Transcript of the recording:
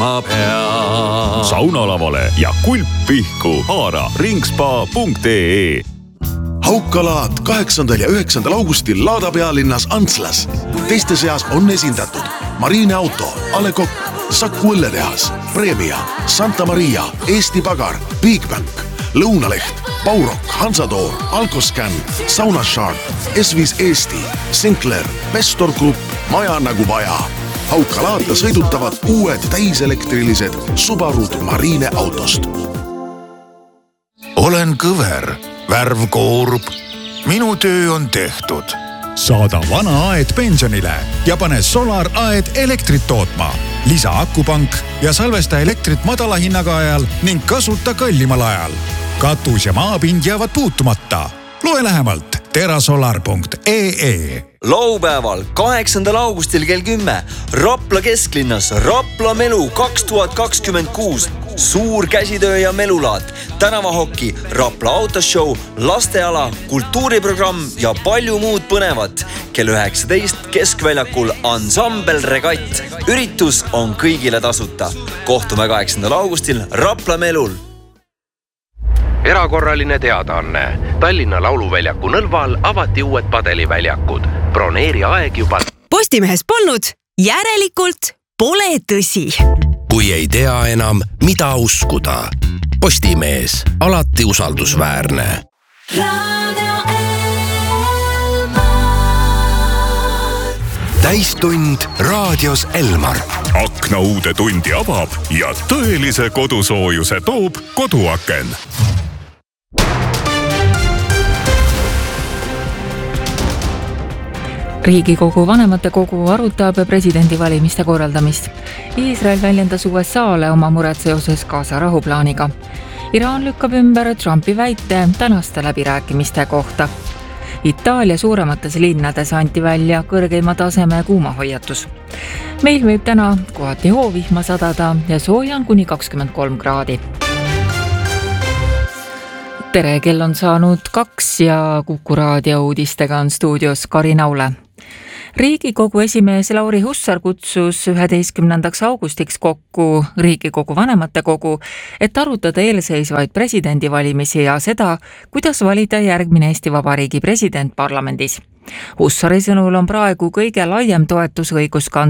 ma pean. Saunalavale ja kulp pihku haara ringspa.ee. Haukalaad 8. ja 9. augustil Laada pealinnas Antslas. Teiste seas on esindatud Marine Auto, A. Le Coq, Saku õlletehas, Premia, Santa Maria, Eesti Pagar, Bigbank, Lõunaleht, Baurok, Hansatoor, Alkoscan, Saunashark, S5 Eesti, Sinclair, Vestor Group, Maja nagu vaja. Haukalaata sõidutavad uued täiselektrilised Subarud Marine autost. Olen kõver, värv koorub. Minu töö on tehtud. Saada vana aed pensionile ja pane Solar aed elektrit tootma. Lisa akupank ja salvesta elektrit madala hinnaga ajal ning kasuta kallimal ajal. Katus ja maapind jäävad puutumata. Loe lähemalt terasolar.ee. Laupäeval 8. augustil kell 10 Rapla kesklinnas Rapla Melu 2026. Suur käsitöö ja melulaat, tänavahoki, Rapla autoshow, lasteala, kultuuriprogramm ja palju muud põnevat. Kell 19 keskväljakul Ansambel Regatt. Üritus on kõigile tasuta. Kohtume 8. augustil Rapla Melul. Erakorraline teadaanne. Tallinna Lauluväljaku Nõlval avati uued padeliväljakud. Broneeri aeg juba. Postimehes polnud, järelikult pole tõsi. Kui ei tea enam, mida uskuda. Postimees, alati usaldusväärne. Täistund raadios Elmar. Akna uude tundi avab ja tõelise kodusoojuse toob koduaken. Riigikogu vanematekogu arutab presidendivalimiste korraldamist. Iisrael väljendas USA-le oma mured seoses Gaza rahuplaaniga. Iraan lükkab ümber Trumpi väite tänaste läbirääkimiste kohta. Itaalia suuremates linnades anti välja kõrgeima taseme kuumahoiatus. Meil võib täna kohati hoovihma sadada ja sooja on kuni 23 kraadi. Tere, kell on saanud 2 ja Kuku raadio uudistega on stuudios Karin Aule. Riigikogu esimees Lauri Hussar kutsus 11. augustiks kokku Riigikogu vanematekogu, et arutada eelseisvaid presidendivalimisi ja seda, kuidas valida järgmine Eesti Vabariigi president parlamendis. Hussari sõnul on praegu kõige laiem toetus õiguskantsleri